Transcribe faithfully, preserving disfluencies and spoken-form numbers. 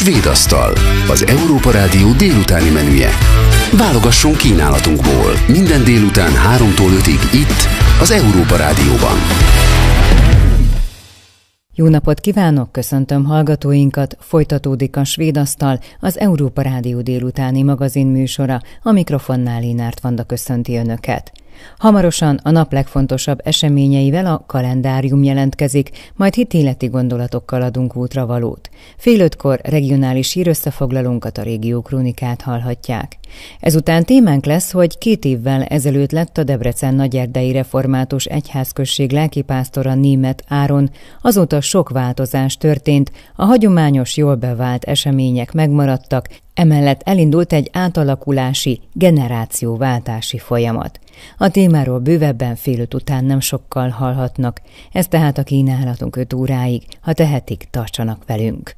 Svédasztal, az Európa Rádió délutáni menüje. Válogasson kínálatunkból minden délután háromtól ötig itt, az Európa Rádióban. Jó napot kívánok, köszöntöm hallgatóinkat, folytatódik a Svédasztal, az Európa Rádió délutáni magazin műsora, a mikrofonnál Lénárt Vanda köszönti Önöket. Hamarosan a nap legfontosabb eseményeivel a kalendárium jelentkezik, majd hitéleti gondolatokkal adunk útravalót. Fél ötkor regionális hírösszefoglalónkat, a Régió Krónikát hallhatják. Ezután témánk lesz, hogy két évvel ezelőtt lett a Debrecen Nagyerdei Református Egyházközség lelkipásztora Németh Áron, azóta sok változás történt, a hagyományos, jól bevált események megmaradtak, emellett elindult egy átalakulási, generációváltási folyamat. A témáról bővebben fél öt után nem sokkal hallhatnak, ez tehát a kínálatunk öt óráig, ha tehetik, tartsanak velünk.